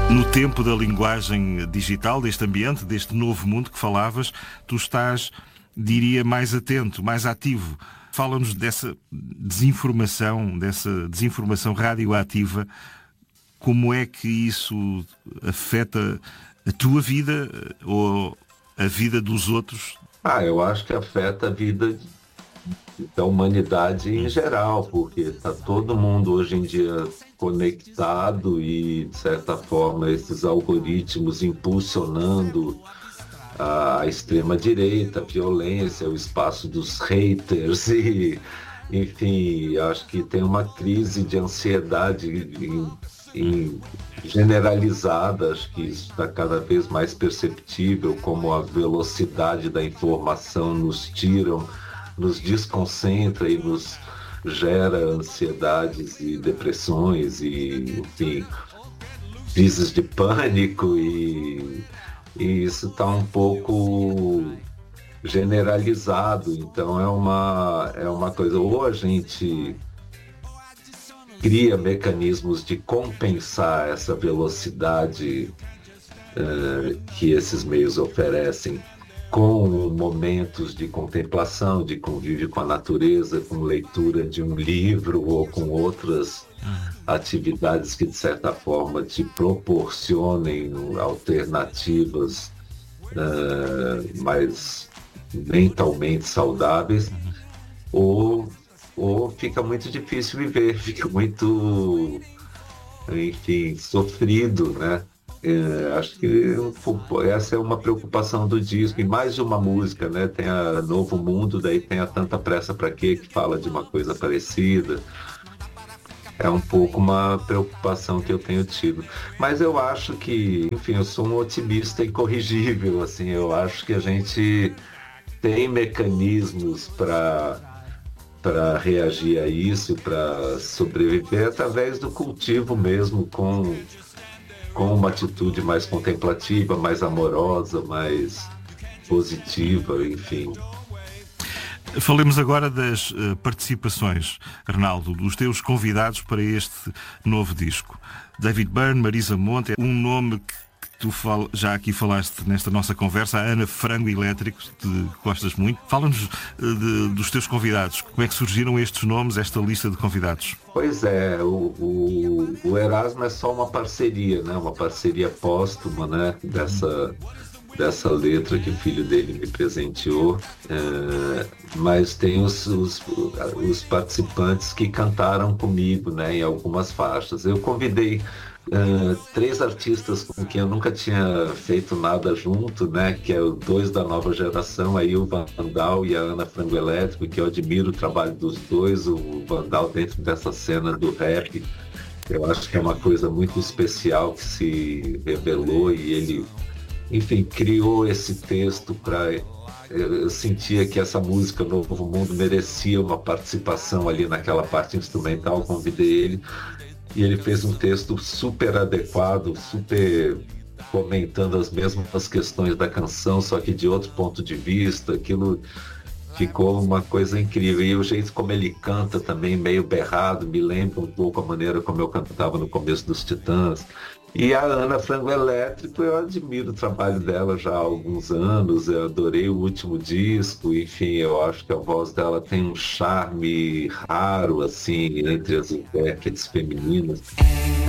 No tempo da linguagem digital, deste ambiente, deste novo mundo que falavas, tu estás, diria, mais atento, mais ativo. Fala-nos dessa desinformação radioativa. Como é que isso afeta a tua vida ou a vida dos outros? Eu acho que afeta a vida da humanidade em geral, porque está todo mundo hoje em dia conectado e, de certa forma, esses algoritmos impulsionando a extrema-direita, a violência, o espaço dos haters e, enfim, acho que tem uma crise de ansiedade generalizada, acho que isso está cada vez mais perceptível, como a velocidade da informação nos desconcentra e nos gera ansiedades e depressões e, enfim, crises de pânico e isso está um pouco generalizado. Então é uma coisa, ou a gente cria mecanismos de compensar essa velocidade que esses meios oferecem com momentos de contemplação, de convívio com a natureza, com leitura de um livro ou com outras atividades que, de certa forma, te proporcionem alternativas mais mentalmente saudáveis, ou fica muito difícil viver, fica muito, enfim, sofrido, né? Acho que essa é uma preocupação do disco, e mais de uma música, né? Tem a Novo Mundo, daí tem a Tanta Pressa Pra Quê, que fala de uma coisa parecida. É um pouco uma preocupação que eu tenho tido. Mas eu acho que, enfim, eu sou um otimista incorrigível, assim, eu acho que a gente tem mecanismos para reagir a isso, para sobreviver através do cultivo mesmo, com uma atitude mais contemplativa, mais amorosa, mais positiva, enfim. Falemos agora das participações, Arnaldo, dos teus convidados para este novo disco. David Byrne, Marisa Monte, um nome que tu já aqui falaste nesta nossa conversa, a Ana Frango Elétrico, que gostas muito. Fala-nos dos teus convidados. Como é que surgiram estes nomes, esta lista de convidados? Pois é, o Erasmo é só uma parceria, né? Uma parceria póstuma, né? Dessa letra que o filho dele me presenteou, mas tem os participantes que cantaram comigo, né, em algumas faixas. Eu convidei 3 artistas com quem eu nunca tinha feito nada junto, né, que é os 2 da nova geração, aí o Vandal e a Ana Frango Elétrico, que eu admiro o trabalho dos dois. O Vandal dentro dessa cena do rap, eu acho que é uma coisa muito especial que se revelou, e ele, enfim, criou esse texto para... Eu sentia que essa música Novo Mundo merecia uma participação ali naquela parte instrumental. Convidei ele e ele fez um texto super adequado, super comentando as mesmas questões da canção, só que de outro ponto de vista. Aquilo ficou uma coisa incrível. E o jeito como ele canta também, meio berrado, me lembra um pouco a maneira como eu cantava no começo dos Titãs. E a Ana Frango Elétrico, eu admiro o trabalho dela já há alguns anos, eu adorei o último disco, enfim, eu acho que a voz dela tem um charme raro, assim, entre as intérpretes femininas.